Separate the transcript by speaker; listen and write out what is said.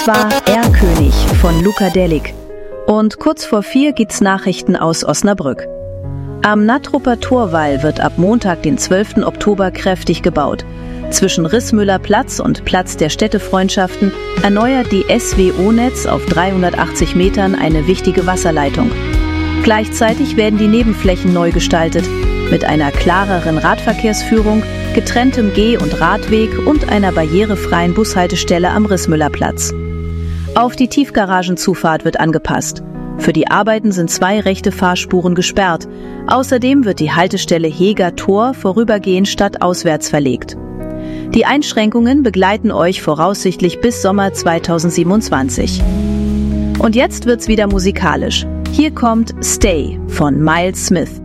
Speaker 1: Das war Erlkönig von Luka Delic. Und kurz vor 4 gibt's Nachrichten aus Osnabrück. Am Nattrupper Torwall wird ab Montag, den 12. Oktober, kräftig gebaut. Zwischen Rissmüller Platz und Platz der Städtefreundschaften erneuert die SWO-Netz auf 380 Metern eine wichtige Wasserleitung. Gleichzeitig werden die Nebenflächen neu gestaltet, mit einer klareren Radverkehrsführung, getrenntem Geh- und Radweg und einer barrierefreien Bushaltestelle am Rissmüllerplatz. Auf die Tiefgaragenzufahrt wird angepasst. Für die Arbeiten sind 2 rechte Fahrspuren gesperrt. Außerdem wird die Haltestelle Heger Tor vorübergehend stadtauswärts verlegt. Die Einschränkungen begleiten euch voraussichtlich bis Sommer 2027. Und jetzt wird's wieder musikalisch. Hier kommt Stay von Miles Smith.